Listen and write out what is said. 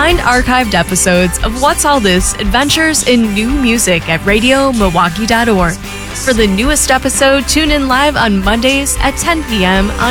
Find archived episodes of What's All This Adventures in New Music at radiomilwaukee.org. For the newest episode, tune in live on Mondays at 10 p.m. on